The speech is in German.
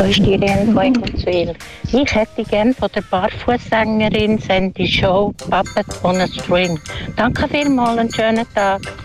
Da ist die Irene von Egonswil. Ich hätte gerne von der Barfußsängerin Sandy Shaw «Puppet on a String». Danke vielmals, einen schönen Tag.